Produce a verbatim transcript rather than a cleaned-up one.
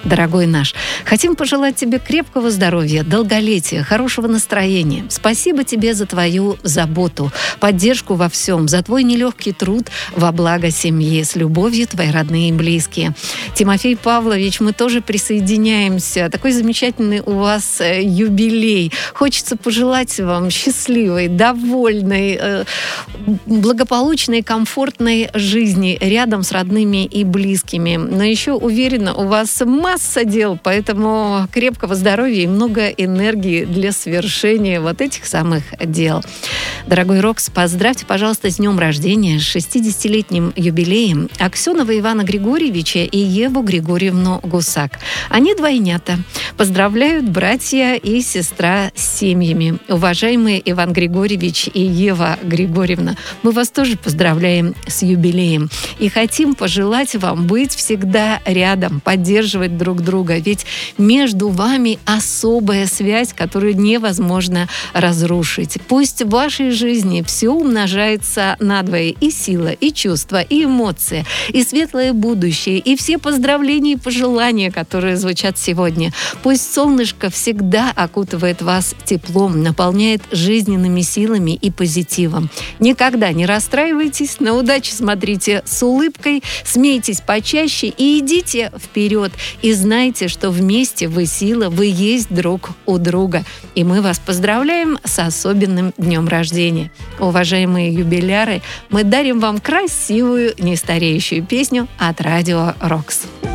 дорогой наш. Хотим пожелать тебе крепкого здоровья, долголетия, хорошего настроения. Спасибо тебе за твою заботу, поддержку во всем, за твой нелегкий труд во благо семьи. С любовью, твои родные и близкие. Тимофей Павлович, мы тоже присоединяемся. Такой замечательный у вас юбилей. Хочется пожелать вам счастливой, довольной, благополучной, комфортной жизни рядом с родными и близкими. Но еще уверена, у вас масса дел, поэтому крепкого здоровья и много энергии для свершения вот этих самых дел. Дорогой Рокс, поздравьте, пожалуйста, с днем рождения, с шестидесятилетним юбилеем Аксенова Ивана Григорьевича и Еву Григорьевну Гусак. Они двойнята. Поздравляют братья и сестра с семьями. Уважаемые Иван Григорьевич и Ева Григорьевна, мы вас тоже поздравляем с юбилеем и хотим пожелать вам быть всегда рядом, поддерживать друг друга, ведь между вами особая связь, которую невозможно разрушить. Пусть в вашей жизни все умножается надвое: и сила, и чувства, и эмоции, и светлое будущее, и все поздравления и пожелания, которые звучат сегодня. Пусть солнышко всегда окутывает вас теплом, наполняет жизненными силами и позитивом. Никогда не расстраивайтесь, на удачу смотрите с улыбкой, смейтесь почаще и идите вперед. И знайте, что вместе вы сила, вы есть друг у друга. И мы вас поздравляем с особенным днем рождения. Уважаемые юбиляры, мы дарим вам красивую, нестареющую песню от Радио Рокс.